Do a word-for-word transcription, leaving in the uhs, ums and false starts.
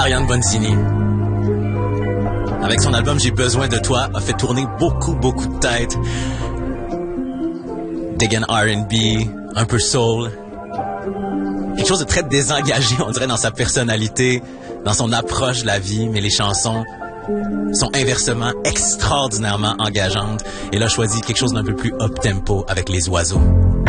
Ariane Bonzini, avec son album J'ai besoin de toi, a fait tourner beaucoup, beaucoup de têtes. Diggin' R and B, un peu soul. Quelque chose de très désengagé, on dirait, dans sa personnalité, dans son approche de la vie, mais les chansons sont inversement extraordinairement engageantes. Et là, choisi quelque chose d'un peu plus up-tempo avec Les Oiseaux.